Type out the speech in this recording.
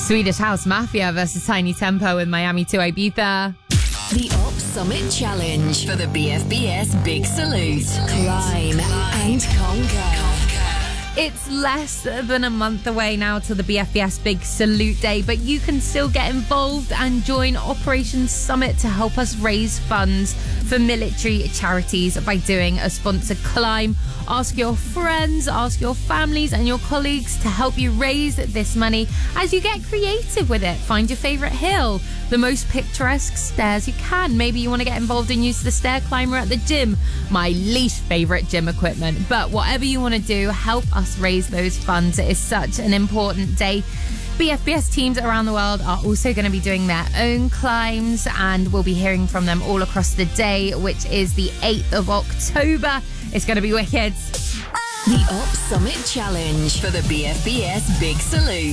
Swedish House Mafia versus Tiny Tempo with Miami to Ibiza. The Op Summit Challenge for the BFBS Big Salute. Climb and conquer. It's less than a month away now to the BFBS Big Salute Day, but you can still get involved and join Operation Summit to help us raise funds for military charities by doing a sponsored climb. Ask your friends, ask your families and your colleagues to help you raise this money as you get creative with it. Find your favourite hill, the most picturesque stairs you can. Maybe you want to get involved and use the stair climber at the gym. My least favourite gym equipment. But whatever you want to do, help us raise those funds. It is such an important day. BFBS teams around the world are also going to be doing their own climbs, and we'll be hearing from them all across the day, which is the 8th of October. It's going to be wicked. The Op Summit Challenge for the BFBS Big Salute.